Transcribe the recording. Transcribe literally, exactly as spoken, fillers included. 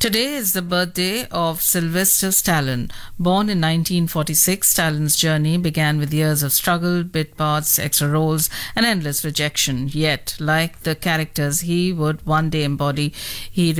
Today is the birthday of Sylvester Stallone. Born in nineteen forty-six, Stallone's journey began with years of struggle, bit parts, extra roles, and endless rejection. Yet, like the characters he would one day embody, he